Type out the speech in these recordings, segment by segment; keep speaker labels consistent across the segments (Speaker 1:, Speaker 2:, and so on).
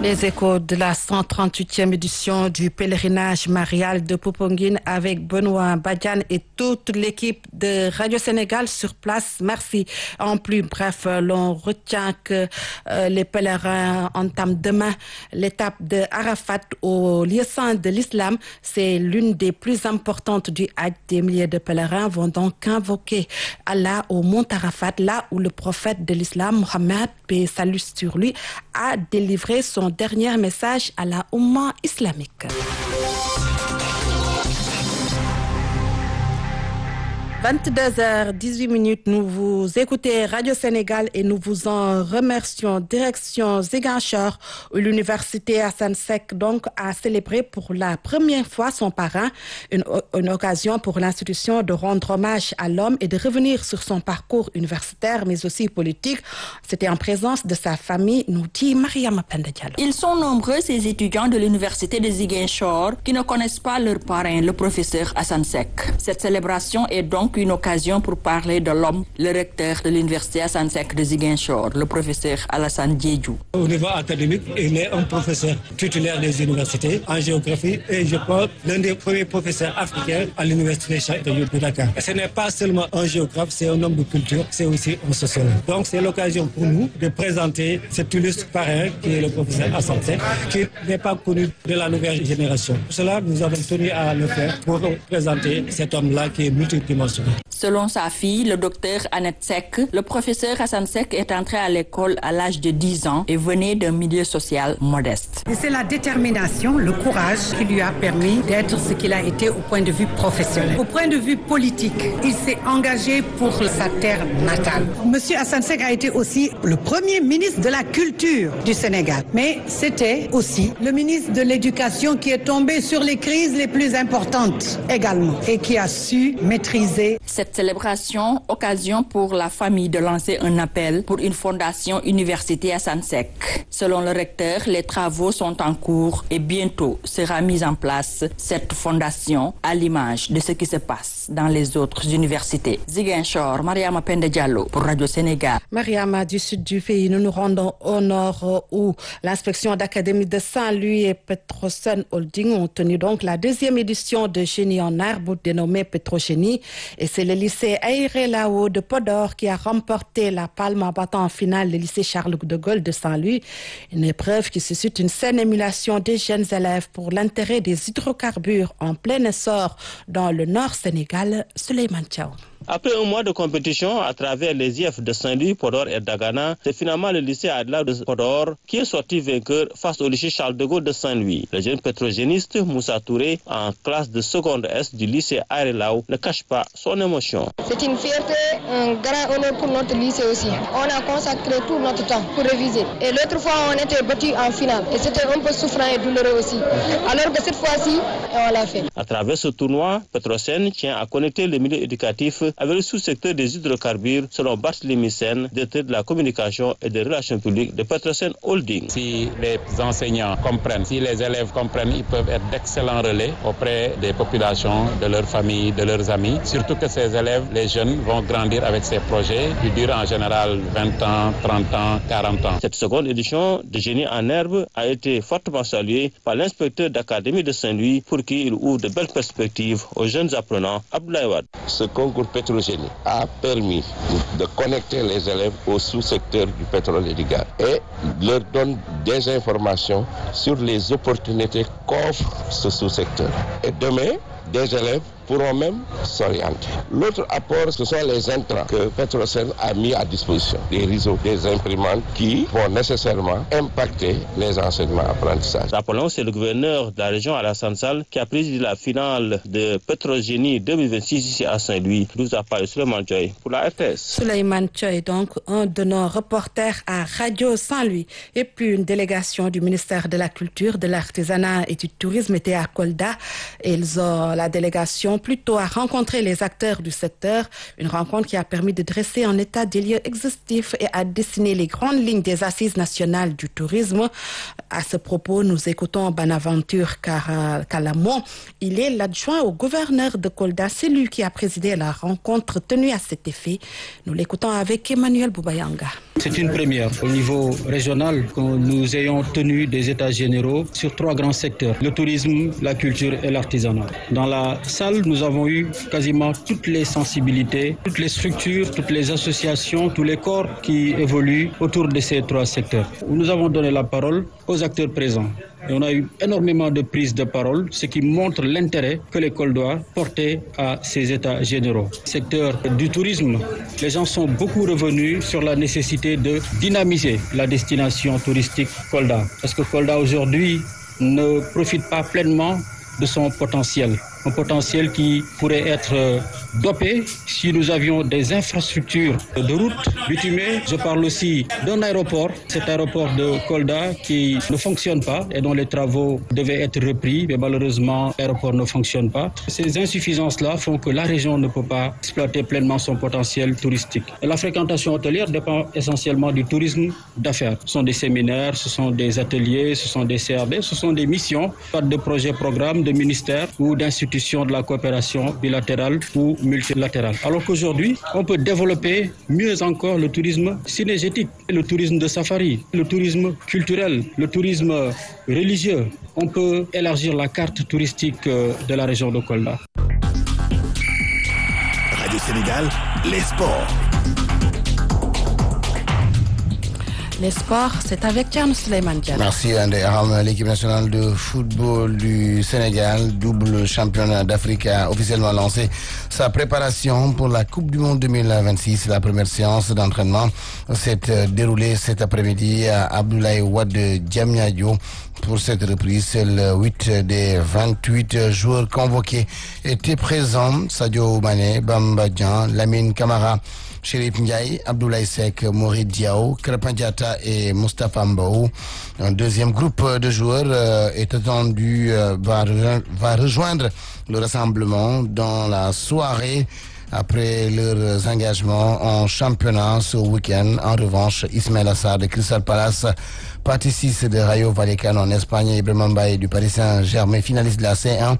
Speaker 1: Les échos de la 138e édition du pèlerinage marial de Popenguine avec Benoît Badiane et toute l'équipe de Radio Sénégal sur place. Merci. En plus bref, l'on retient que les pèlerins entament demain l'étape de Arafat au lieu saint de l'islam. C'est l'une des plus importantes du Hajj. Des milliers de pèlerins vont donc invoquer Allah au mont Arafat, là où le prophète de l'islam, Mohammed, paix et salut sur lui, a délivré son dernier message à la Oumma islamique. 22h18, nous vous écoutez Radio Sénégal et nous vous en remercions. Direction Ziguinchor, où l'université Assane Seck donc a célébré pour la première fois son parrain, une occasion pour l'institution de rendre hommage à l'homme et de revenir sur son parcours universitaire mais aussi politique. C'était en présence de sa famille, nous dit Mariama Penda Diallo.
Speaker 2: Ils sont nombreux ces étudiants de l'université de Ziguinchor qui ne connaissent pas leur parrain, le professeur Assane Seck. Cette célébration est donc une occasion pour parler de l'homme, le recteur de l'université Assane Seck de Ziguinchor, le professeur Alassane Diédhiou.
Speaker 3: Au niveau académique, il est un professeur titulaire des universités en géographie et je pense l'un des premiers professeurs africains à l'université de Dakar. Ce n'est pas seulement un géographe, c'est un homme de culture, c'est aussi un sociologue. Donc c'est l'occasion pour nous de présenter cet illustre parrain qui est le professeur Assane Seck, qui n'est pas connu de la nouvelle génération. Pour cela, nous avons tenu à le faire pour présenter cet homme-là qui est multidimensionnel.
Speaker 2: Selon sa fille, le docteur Annette Seck, le professeur Assane Seck est entré à l'école à l'âge de 10 ans et venait d'un milieu social modeste.
Speaker 4: C'est la détermination, le courage qui lui a permis d'être ce qu'il a été au point de vue professionnel. Au point de vue politique, il s'est engagé pour sa terre natale. Monsieur Assane Seck a été aussi le premier ministre de la culture du Sénégal. Mais c'était aussi le ministre de l'éducation qui est tombé sur les crises les plus importantes également et qui a su maîtriser.
Speaker 2: Cette célébration, occasion pour la famille de lancer un appel pour une fondation Université Assane Seck. Selon le recteur, les travaux sont en cours et bientôt sera mise en place cette fondation à l'image de ce qui se passe dans les autres universités. Ziguinchor, Mariama Penda Diallo pour Radio Sénégal.
Speaker 1: Mariama, du sud du pays, nous nous rendons au nord où l'inspection d'académie de Saint-Louis et Petrosen Holding ont tenu donc la deuxième édition de Génie en herbe dénommée Petrogénie. Et c'est le lycée Aéré Lao de Podor qui a remporté la palme en battant en finale le lycée Charles de Gaulle de Saint-Louis. Une épreuve qui suscite une saine émulation des jeunes élèves pour l'intérêt des hydrocarbures en plein essor dans le nord Sénégal. Souleymane Thiaw.
Speaker 5: Après un mois de compétition à travers les IF de Saint-Louis, Podor et Dagana, c'est finalement le lycée Adla de Podor qui est sorti vainqueur face au lycée Charles de Gaulle de Saint-Louis. Le jeune pétrogéniste Moussa Touré, en classe de seconde S du lycée Aérelao, ne cache pas son émotion.
Speaker 6: C'est une fierté, un grand honneur pour notre lycée aussi. On a consacré tout notre temps pour réviser. Et l'autre fois, on était battus en finale. Et c'était un peu souffrant et douloureux aussi. Alors que cette fois-ci, on l'a fait.
Speaker 5: À travers ce tournoi, Petrosen tient à connecter le milieu éducatif avec le sous-secteur des hydrocarbures, selon Barthélémy Sène, directeur de la communication et des relations publiques de Petrosen Holding.
Speaker 7: Si les enseignants comprennent, si les élèves comprennent, ils peuvent être d'excellents relais auprès des populations, de leurs familles, de leurs amis. Surtout que ces élèves, les jeunes, vont grandir avec ces projets qui durent en général 20 ans, 30 ans, 40 ans.
Speaker 5: Cette seconde édition de Génie en herbe a été fortement saluée par l'inspecteur d'académie de Saint-Louis pour qui il ouvre de belles perspectives aux jeunes apprenants. Abdoulaye Wade.
Speaker 8: Ce concours Petrogénie a permis de connecter les élèves au sous-secteur du pétrole et du gaz et leur donne des informations sur les opportunités qu'offre ce sous-secteur. Et demain, des élèves pourront même s'orienter. L'autre apport, ce sont les intrants que Petrosen a mis à disposition, des réseaux, des imprimantes qui vont nécessairement impacter les enseignements apprentissages.
Speaker 5: Rappelons, c'est le gouverneur de la région Alassane Sall qui a présidé la finale de Petrogénie 2026 ici à Saint-Louis. Nous a parlé Souleymane Thioye pour la RTS.
Speaker 1: Souleymane Thioye, donc un de nos reporters à Radio Saint-Louis. Et puis une délégation du ministère de la Culture, de l'Artisanat et du Tourisme était à Kolda. La délégation délégation plutôt a rencontré les acteurs du secteur. Une rencontre qui a permis de dresser un état des lieux exhaustif et à dessiner les grandes lignes des assises nationales du tourisme. À ce propos, nous écoutons Bonaventure Calamo. Il est l'adjoint au gouverneur de Kolda. C'est lui qui a présidé la rencontre tenue à cet effet. Nous l'écoutons avec Emmanuel Boubayanga.
Speaker 9: C'est une première au niveau régional que nous ayons tenu des états généraux sur 3 grands secteurs, le tourisme, la culture et l'artisanat. Dans la salle, nous avons eu quasiment toutes les sensibilités, toutes les structures, toutes les associations, tous les corps qui évoluent autour de ces 3 secteurs. Nous avons donné la parole aux acteurs présents. Et on a eu énormément de prises de parole, ce qui montre l'intérêt que l'école doit porter à ces états généraux. Secteur du tourisme, les gens sont beaucoup revenus sur la nécessité de dynamiser la destination touristique Kolda. Parce que Kolda aujourd'hui ne profite pas pleinement de son potentiel. Un potentiel qui pourrait être dopé si nous avions des infrastructures de routes bitumées. Je parle aussi d'un aéroport, cet aéroport de Kolda qui ne fonctionne pas et dont les travaux devaient être repris, mais malheureusement l'aéroport ne fonctionne pas. Ces insuffisances-là font que la région ne peut pas exploiter pleinement son potentiel touristique. Et la fréquentation hôtelière dépend essentiellement du tourisme d'affaires. Ce sont des séminaires, ce sont des ateliers, ce sont des CRD, ce sont des missions, pas de projets, programmes, de ministères ou d'institutions de la coopération bilatérale ou multilatérale. Alors qu'aujourd'hui, on peut développer mieux encore le tourisme synergétique, le tourisme de safari, le tourisme culturel, le tourisme religieux. On peut élargir la carte touristique de la région de Kolda.
Speaker 10: Radio Sénégal, les sports.
Speaker 1: Les sports, c'est avec Thierno Souleymane Diallo.
Speaker 11: Merci André Aram. L'équipe nationale de football du Sénégal, double championne d'Afrique, a officiellement lancé sa préparation pour la Coupe du Monde 2026. La première séance d'entraînement s'est déroulée cet après-midi à Abdoulaye Wade Diamniadio. Pour cette reprise, seuls 8 des 28 joueurs convoqués étaient présents. Sadio Mané, Bamba Dian, Lamine Camara, Chérif Ndiaye, Abdoulaye Seck, Mouride Diaw, Krépin Diatta et Moustapha Mbao. Un deuxième groupe de joueurs est attendu, va rejoindre le rassemblement dans la soirée après leurs engagements en championnat ce week-end. En revanche, Ismaël Assar de Crystal Palace, Pathé Ciss de Rayo Vallecano en Espagne et Ibrahima Mbaye du Paris Saint-Germain, finaliste de la C1,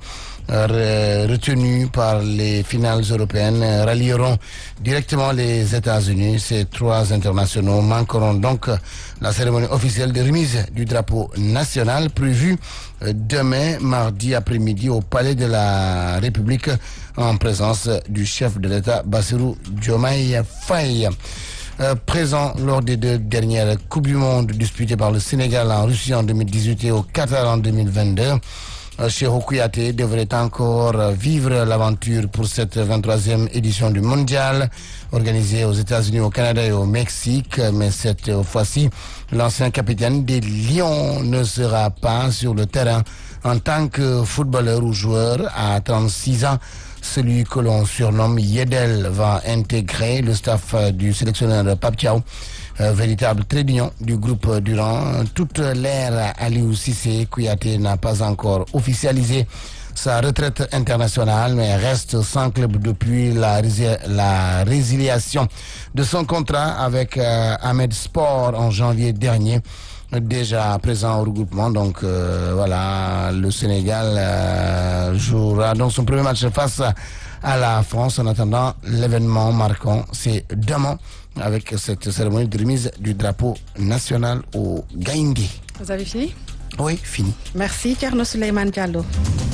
Speaker 11: retenus par les finales européennes, rallieront directement les États-Unis. Ces 3 internationaux manqueront donc la cérémonie officielle de remise du drapeau national prévue demain mardi après-midi au Palais de la République en présence du chef de l'État Bassirou Diomaye Faye. Présent lors des 2 dernières Coupes du Monde disputées par le Sénégal en Russie en 2018 et au Qatar en 2022, Cheikhou Kouyaté devrait encore vivre l'aventure pour cette 23e édition du Mondial organisée aux États-Unis, au Canada et au Mexique. Mais cette fois-ci, l'ancien capitaine des Lions ne sera pas sur le terrain en tant que footballeur ou joueur. À 36 ans, celui que l'on surnomme Yedel va intégrer le staff du sélectionneur Pape Thiaw, véritable trait d'union du groupe durant toute l'ère Aliou Cissé. Kouyaté n'a pas encore officialisé sa retraite internationale, mais reste sans club depuis la résiliation de son contrat avec Ahmed Sport en janvier dernier. Déjà présent au regroupement, donc voilà, le Sénégal jouera donc son premier match face à la France. En attendant, l'événement marquant, c'est demain avec cette cérémonie de remise du drapeau national au Gaïndé.
Speaker 1: Vous avez fini?
Speaker 11: Oui, fini.
Speaker 1: Merci Thierno Souleymane Diallo.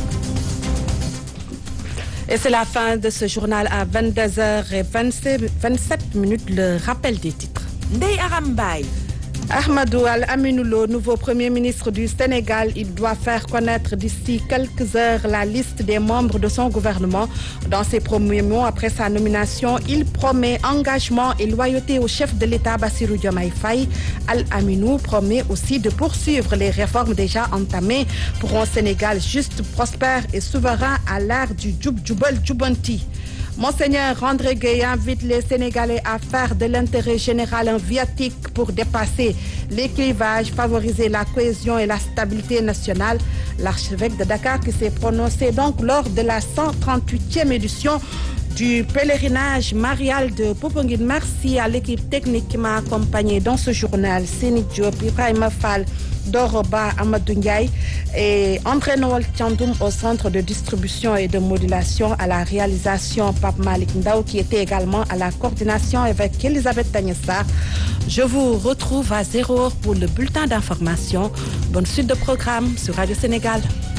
Speaker 1: Et c'est la fin de ce journal à 22h27, le rappel des titres.
Speaker 12: Ndeye Aram Mbaye.
Speaker 1: Ahmadou Al-Aminou Lo, nouveau Premier ministre du Sénégal, il doit faire connaître d'ici quelques heures la liste des membres de son gouvernement. Dans ses premiers mots après sa nomination, il promet engagement et loyauté au chef de l'État Bassirou Diomaye Faye. Al-Aminou promet aussi de poursuivre les réformes déjà entamées pour un Sénégal juste, prospère et souverain à l'ère du Djoubal Djoubanti. Monseigneur André Gueye invite les Sénégalais à faire de l'intérêt général un viatique pour dépasser les clivages, favoriser la cohésion et la stabilité nationale. L'archevêque de Dakar qui s'est prononcé donc lors de la 138e édition du pèlerinage marial de Popenguine. Merci à l'équipe technique qui m'a accompagné dans ce journal. Séni Diop, Ibrahima Fall, Doroba Amadou Ndiaye et André Noël Tiandoum au centre de distribution et de modulation, à la réalisation Pape Malik Ndao qui était également à la coordination avec Elisabeth Tagnessa. Je vous retrouve à 0h pour le bulletin d'information. Bonne suite de programme sur Radio Sénégal.